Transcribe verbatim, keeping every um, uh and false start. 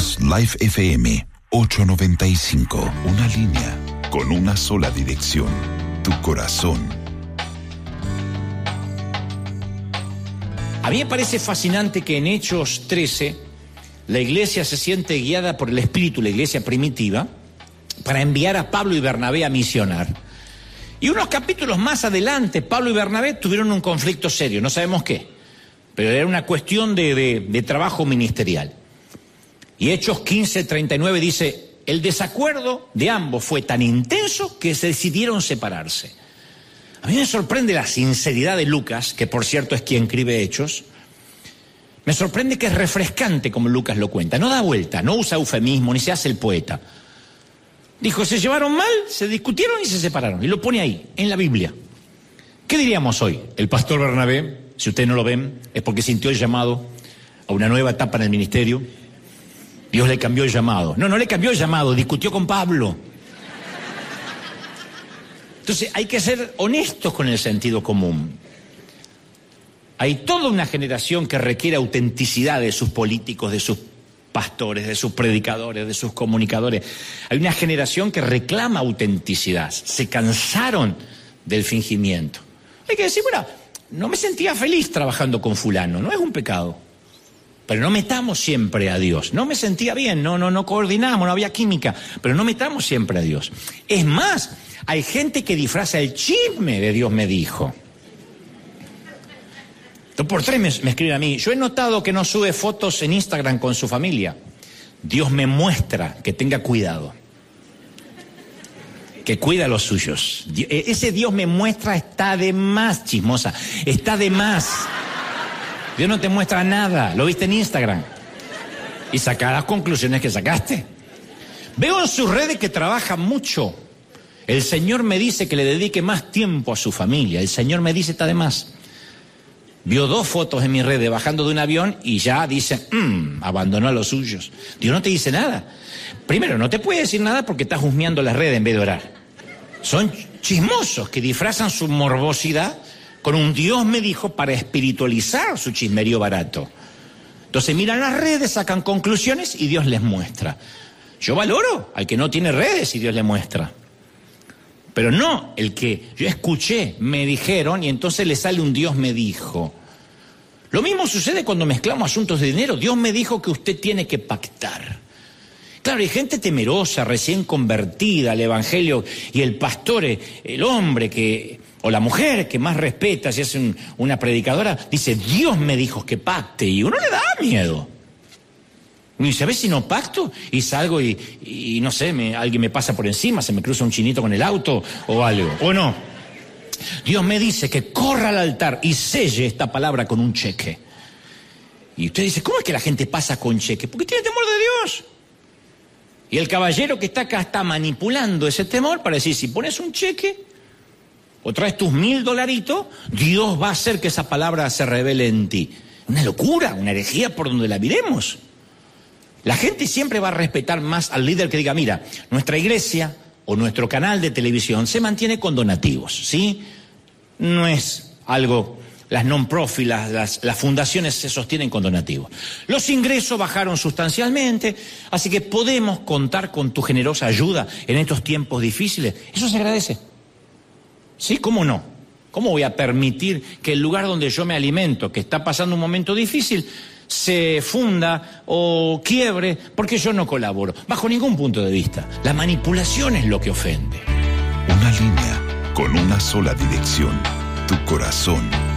Somos Life F M ochocientos noventa y cinco, una línea con una sola dirección, tu corazón. A mí me parece fascinante que en Hechos trece la iglesia se siente guiada por el Espíritu, la iglesia primitiva, para enviar a Pablo y Bernabé a misionar. Y unos capítulos más adelante, Pablo y Bernabé tuvieron un conflicto serio, no sabemos qué, pero era una cuestión de, de, de trabajo ministerial. Y Hechos quince, treinta y nueve dice, el desacuerdo de ambos fue tan intenso que se decidieron separarse. A mí me sorprende la sinceridad de Lucas, que por cierto es quien escribe Hechos. Me sorprende que es refrescante como Lucas lo cuenta, no da vuelta, no usa eufemismo, ni se hace el poeta. Dijo, se llevaron mal, se discutieron y se separaron. Y lo pone ahí, en la Biblia. ¿Qué diríamos hoy? El pastor Bernabé, si ustedes no lo ven, es porque sintió el llamado a una nueva etapa en el ministerio. Dios le cambió el llamado. No, no le cambió el llamado, discutió con Pablo. Entonces hay que ser honestos con el sentido común. Hay toda una generación que requiere autenticidad de sus políticos, de sus pastores, de sus predicadores, de sus comunicadores. Hay una generación que reclama autenticidad. Se cansaron del fingimiento. Hay que decir, bueno, no me sentía feliz trabajando con fulano, no es un pecado. Pero no metamos siempre a Dios. No me sentía bien, no, no, no coordinamos, no había química, pero no metamos siempre a Dios. Es más, hay gente que disfraza el chisme de Dios me dijo. Dos por tres me, me escriben a mí. Yo he notado que no sube fotos en Instagram con su familia. Dios me muestra que tenga cuidado. Que cuida a los suyos. Ese Dios me muestra está de más, chismosa. Está de más. Dios no te muestra nada. Lo viste en Instagram. Y saca las conclusiones que sacaste. Veo en sus redes que trabaja mucho. El Señor me dice que le dedique más tiempo a su familia. El Señor me dice está de más. Vio dos fotos en mi red bajando de un avión y ya dice, mmm, abandonó a los suyos. Dios no te dice nada. Primero, no te puede decir nada porque estás husmeando las redes en vez de orar. Son chismosos que disfrazan su morbosidad con un Dios me dijo para espiritualizar su chismerío barato. Entonces miran las redes, sacan conclusiones y Dios les muestra. Yo valoro al que no tiene redes y Dios le muestra. Pero no el que yo escuché, me dijeron, y entonces le sale un Dios me dijo. Lo mismo sucede cuando mezclamos asuntos de dinero. Dios me dijo que usted tiene que pactar. Claro, hay gente temerosa, recién convertida al evangelio, y el pastor, el hombre que, o la mujer que más respeta, si es un, una predicadora, dice, Dios me dijo que pacte, y uno le da miedo. Y dice, a ver si no pacto, y salgo y, y no sé, me, alguien me pasa por encima, se me cruza un chinito con el auto o algo, o no. Dios me dice que corra al altar y selle esta palabra con un cheque. Y usted dice, ¿cómo es que la gente pasa con cheque? Porque tiene temor de Dios. Y el caballero que está acá está manipulando ese temor para decir, si pones un cheque o traes tus mil dolaritos, Dios va a hacer que esa palabra se revele en ti. Una locura, una herejía por donde la miremos. La gente siempre va a respetar más al líder que diga, mira, nuestra iglesia o nuestro canal de televisión se mantiene con donativos, ¿sí? No es algo, las non-profit, las, las, las fundaciones se sostienen con donativos. Los ingresos bajaron sustancialmente, así que podemos contar con tu generosa ayuda en estos tiempos difíciles. Eso se agradece. ¿Sí? ¿Cómo no? ¿Cómo voy a permitir que el lugar donde yo me alimento, que está pasando un momento difícil, se funda o quiebre porque yo no colaboro? Bajo ningún punto de vista. La manipulación es lo que ofende. Una línea con una sola dirección, tu corazón.